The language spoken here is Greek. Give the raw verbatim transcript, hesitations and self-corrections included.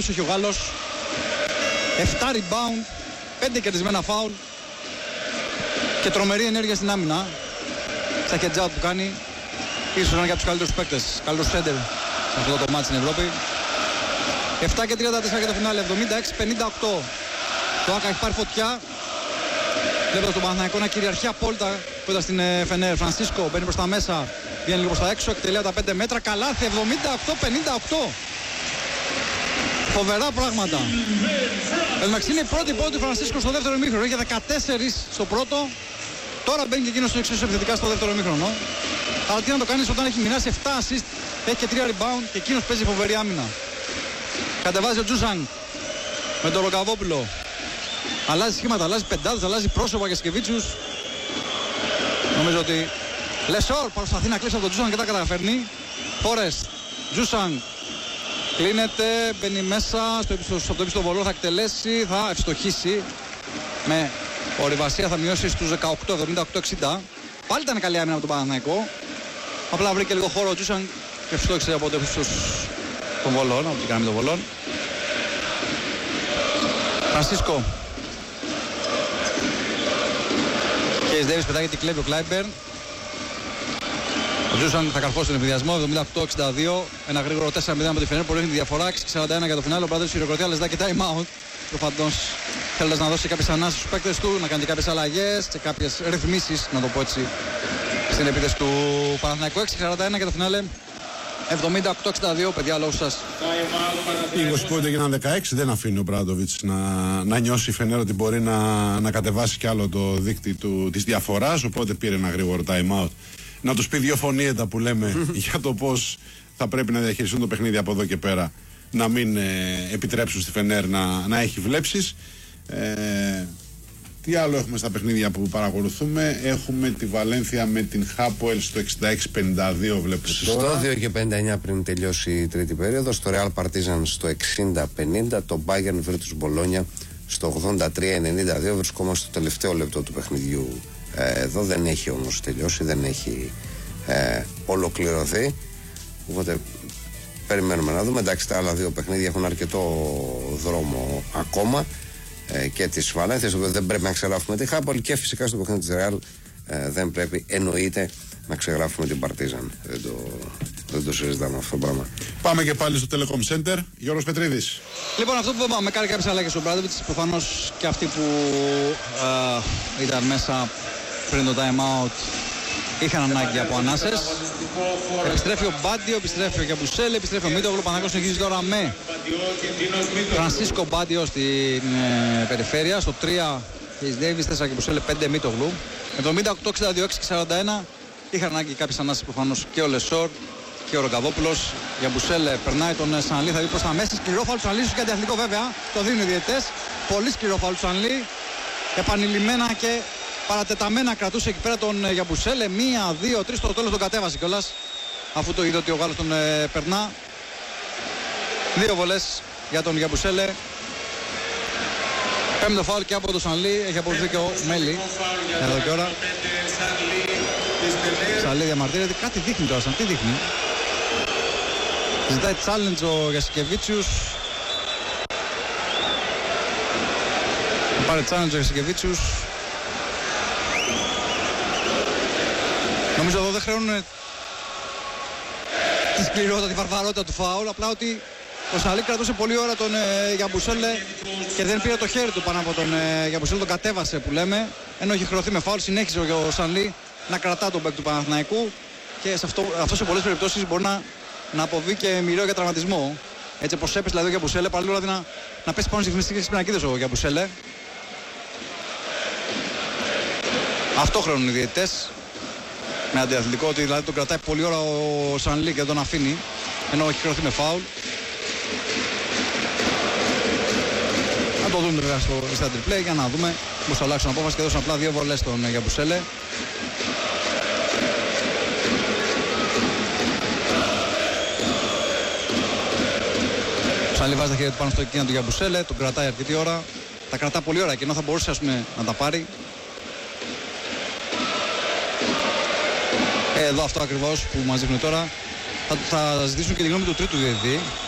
πίσω έχει ο Γάλλος. επτά rebound, πέντε κερδισμένα φάουλ και τρομερή ενέργεια στην άμυνα. Στα catch out που κάνει, ίσως είναι για τους καλύτερους παίκτες, καλύτερους center σε αυτό το μάτς στην Ευρώπη. επτά και τριάντα τέσσερα για το φινάλε, εβδομήντα έξι πενήντα οκτώ. Το Άκα έχει πάρει φωτιά. Βλέπετε τον Παναθηναϊκό να κυριαρχεί απόλυτα που ήταν στην Φενέρ. Φρανσίσκο μπαίνει προς τα μέσα, βγαίνει λίγο προς τα έξω, εκτελεί τα πέντε μέτρα. Καλάθι, εβδομήντα οκτώ πενήντα οκτώ. Φοβερά πράγματα. Εντάξει, είναι η πρώτη πόντη του Φρανσίσκο στο δεύτερο ημίχρονο. Είχε δεκατέσσερα στο πρώτο. Τώρα μπαίνει και εκείνος στο εξίσου επιθετικά στο δεύτερο ημίχρονο. Αλλά τι να το κάνεις όταν έχει μοιράσει επτά assist, έχει και τρία rebound και εκείνος παίζει φοβερή άμυνα. Κατεβάζει ο Τζούσανγκ με τον Ροκαβόπουλο. Αλλάζει σχήματα, αλλάζει πεντάδες, αλλάζει πρόσωπα για Σκεβίτσιους. Νομίζω ότι Λεσόρ προσπαθεί να κλείσει από τον Τζούσανγκ και τα καταφέρνει. Φόρεστ, Τζούσανγκ κλείνεται, μπαίνει μέσα στο ύψιστο, το ύψιστο βολό, θα εκτελέσει, θα ευστοχίσει. Με ορειβασία θα μειώσει στους δεκαοκτώ εβδομήντα οκτώ εξήντα. Πάλι ήταν καλή άμυνα από τον Παναθηναϊκό. Απλά βρήκε λίγο χώρο ο Τζούσανγκ και ευστόχισε από το ύψιστο των βολών, από την γραμμή των βολών. Φρανσίσκο. Κέις Ντέιβις πετάγει την κλέβει ο Κλάιμπερν. Ο Τζούσανγκ θα καρφώσει τον εμβιδιασμό, εβδομήντα οκτώ εξήντα δύο. Ένα γρήγορο τέσσερα μηδέν από τη Φενέρ, πολύ έχει τη διαφορά, έξι σαράντα ένα για το φινάλε. Ο Μπράντοβιτς χειροκροτεί, αλλά ζητάει και time out. Προφανώς θέλοντας να δώσει κάποιες ανάσεις στους παίκτες του, να κάνει και κάποιες αλλαγές και κάποιες ρυθμίσεις, να το πω έτσι, στην επίθεση του Παναθηναϊκού. έξι σαράντα ένα για το φινάλε, εβδομήντα οκτώ εξήντα δύο, παιδιά, λόγω σας. είκοσι πέντε και ένα δεκαέξι δεν αφήνει ο Μπράντοβιτς να, να νιώσει η Φενέρ ότι μπορεί να, να κατεβάσει κι άλλο το δείκτη του, της διαφοράς, οπότε πήρε ένα γρήγορο time out. Να τους πει δύο φωνήετα που λέμε για το πώς θα πρέπει να διαχειριστούν το παιχνίδι από εδώ και πέρα, να μην ε, επιτρέψουν στη Φενέρ να, να έχει βλέψεις. Ε, τι άλλο έχουμε στα παιχνίδια που παρακολουθούμε? Έχουμε τη Βαλένθια με την Χάποελ στο εξήντα έξι πενήντα δύο, βλέπω στο τώρα. δύο και πενήντα εννιά πριν τελειώσει η τρίτη περίοδο. Στο Real Partizan στο εξήντα πενήντα. Το Bayern versus Bologna στο ογδόντα τρία ενενήντα δύο. Βρισκόμαστε στο τελευταίο λεπτό του παιχνιδιού. Ε, εδώ δεν έχει όμως τελειώσει, δεν έχει ε, ολοκληρωθεί. Οπότε περιμένουμε να δούμε. Εντάξει, τα άλλα δύο παιχνίδια έχουν αρκετό δρόμο ακόμα. Ε, και της Βαλένθιας, δεν πρέπει να ξεγράφουμε τη Χάπολ, και φυσικά στο παιχνίδι της Ρεάλ ε, δεν πρέπει, εννοείται, να ξεγράφουμε την Παρτίζαν. Δεν το, δεν το συζητάμε αυτό το πράγμα. Πάμε και πάλι στο Telecom Center. Γιώργος Πετρίδης. Λοιπόν, αυτό που είπαμε, κάνει κάποιες αλλαγές στον Μπράντοβιτς, προφανώς και αυτοί που ε, ήταν μέσα πριν το time out είχαν ανάγκη από ανάσες. Επιστρέφει ο Μπάντιο, επιστρέφει ο Γιαμπουσέλ, επιστρέφει ο Μίτογλου. Ο Παναθηναϊκός συνεχίζει τώρα με Φρανσίσκο Μπάντιο στην ε, περιφέρεια. Στο τρία Κέις Ντέιβις, τέσσερα Γιαμπουσέλ, πέντε Μίτογλου. εβδομήντα οκτώ εξήντα δύο, έξι σαράντα ένα. Είχαν ανάγκη κάποιες ανάσες προφανώς και ο Λεσόρ και ο Ρογκαβόπουλος. Γιαμπουσέλ περνάει τον Σανλή, θα δει προς τα μέσα. Σκληρό φάουλ του Σανλή, ίσως και αντιαθλητικό βέβαια. Το δίνουν οι διαιτητές. Πολύ σκληρό φάουλ του Σανλή. Επανειλημμένα και παρατεταμένα κρατούσε εκεί πέρα τον Γιαμπουσέλε. Μία, δύο, τρεις, στο τέλος τον κατέβασε κιόλας. Αφού το είδε ότι ο Γάλλος τον ε, περνά. Δύο βολές για τον Γιαμπουσέλε. Πέμπτο φάουλ και από τον Σανλή. Έχει αποδειχθεί και ο Μέλι. Εδώ και ώρα. Σανλή διαμαρτύρεται. Κάτι δείχνει τώρα. Τι δείχνει? Ζητάει challenge ο Γιασκεβίτσιους. Πάρε challenge ο Γιασκεβίτσιους. Νομίζω εδώ δεν χρεώνουν τη σκληρότητα, τη βαρβαρότητα του φάουλ. Απλά ότι ο Σανλή κρατούσε πολύ ώρα τον ε, Γιαμπουσέλε και δεν πήρε το χέρι του πάνω από τον ε, Γιαμπουσέλε, τον κατέβασε που λέμε. Ενώ είχε χρεωθεί με φάουλ, συνέχισε ο, ο Σανλή να κρατά τον μπέκ του Παναθηναϊκού και σε αυτό, αυτό σε πολλές περιπτώσεις μπορεί να, να αποβεί και μοιραίο για τραυματισμό. Έτσι όπως έπεσε δηλαδή ο Γιαμπουσέλε, παραλίγο δηλαδή να, να πέσει πάνω στις γυμναστικές πινακίδες ο Γιαμπουσέλε. Αυτό χρεώνουν οι διαιτητές. Με αντιαθλητικό, ότι δηλαδή τον κρατάει πολλή ώρα ο Σανλή και δεν τον αφήνει, ενώ έχει χρεωθεί με φάουλ. Να το δούμε βέβαια στο στα τριπλέ για να δούμε πώς θα αλλάξουν απόφαση και δώσουν απλά δύο βολές στον Γιαμπουσέλε. Ο Σανλή βάζει τα χέρια του πάνω στο εκείνο του Γιαμπουσέλε, τον κρατάει αρκετή ώρα. Τα κρατά πολλή ώρα και ενώ θα μπορούσε ας πούμε, να τα πάρει. Εδώ αυτό ακριβώς που μας δείχνουν τώρα. Θα, θα ζητήσουν και τη γνώμη του τρίτου διαιτητή.